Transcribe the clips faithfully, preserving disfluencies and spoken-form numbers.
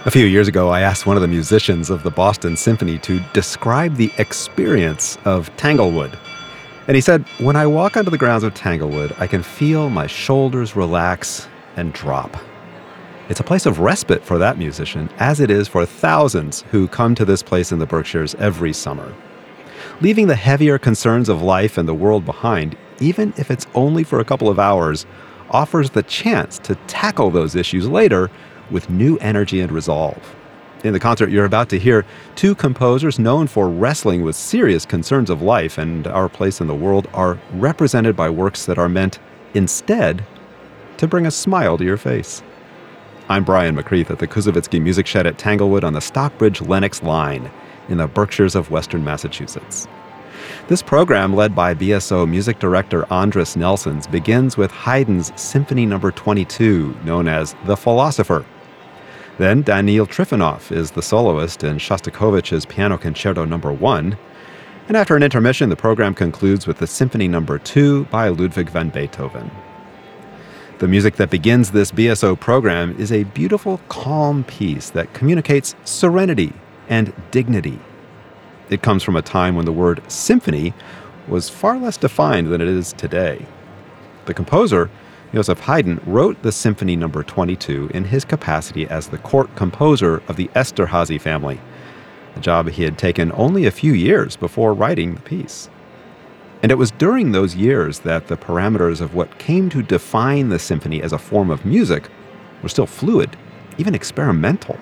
A few years ago, I asked one of the musicians of the Boston Symphony to describe the experience of Tanglewood. And he said, "When I walk onto the grounds of Tanglewood, I can feel my shoulders relax and drop." It's a place of respite for that musician, as it is for thousands who come to this place in the Berkshires every summer. Leaving the heavier concerns of life and the world behind, even if it's only for a couple of hours, offers the chance to tackle those issues later with new energy and resolve. In the concert you're about to hear, two composers known for wrestling with serious concerns of life and our place in the world are represented by works that are meant, instead, to bring a smile to your face. I'm Brian McCreath at the Kuzovitsky Music Shed at Tanglewood on the Stockbridge-Lenox line in the Berkshires of Western Massachusetts. This program, led by B S O music director Andris Nelsons, begins with Haydn's Symphony Number twenty-two, known as The Philosopher. Then Daniil Trifonov is the soloist in Shostakovich's Piano Concerto Number one. And after an intermission, the program concludes with the Symphony Number two by Ludwig van Beethoven. The music that begins this B S O program is a beautiful, calm piece that communicates serenity and dignity. It comes from a time when the word symphony was far less defined than it is today. The composer, Joseph Haydn, wrote the Symphony Number twenty-two in his capacity as the court composer of the Esterházy family, a job he had taken only a few years before writing the piece. And it was during those years that the parameters of what came to define the symphony as a form of music were still fluid, even experimental.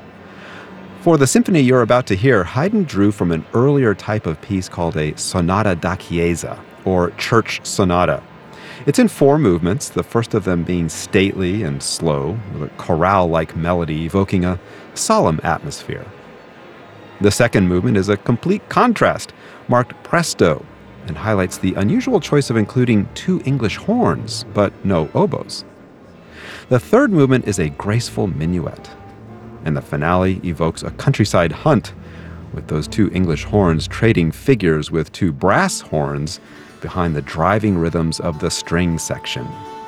For the symphony you're about to hear, Haydn drew from an earlier type of piece called a sonata da chiesa, or church sonata. It's in four movements, the first of them being stately and slow, with a chorale-like melody evoking a solemn atmosphere. The second movement is a complete contrast, marked presto, and highlights the unusual choice of including two English horns, but no oboes. The third movement is a graceful minuet, and the finale evokes a countryside hunt, with those two English horns trading figures with two brass horns behind the driving rhythms of the string section.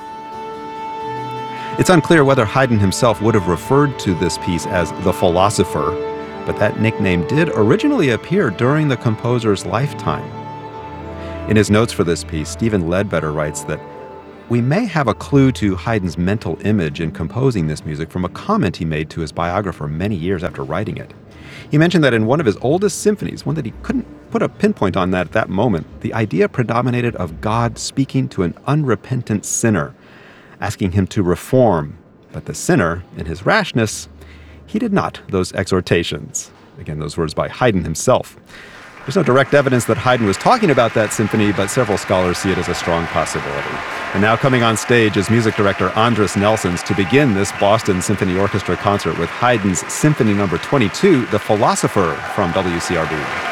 It's unclear whether Haydn himself would have referred to this piece as the Philosopher, but that nickname did originally appear during the composer's lifetime. In his notes for this piece, Stephen Ledbetter writes that we may have a clue to Haydn's mental image in composing this music from a comment he made to his biographer many years after writing it. He mentioned that in one of his oldest symphonies, one that he couldn't put a pinpoint on that at that moment, the idea predominated of God speaking to an unrepentant sinner, asking him to reform. But the sinner, in his rashness, heeded not those exhortations. Again, those words by Haydn himself. There's no direct evidence that Haydn was talking about that symphony, but several scholars see it as a strong possibility. And now coming on stage is music director Andris Nelsons to begin this Boston Symphony Orchestra concert with Haydn's Symphony Number twenty-two, The Philosopher, from W C R B.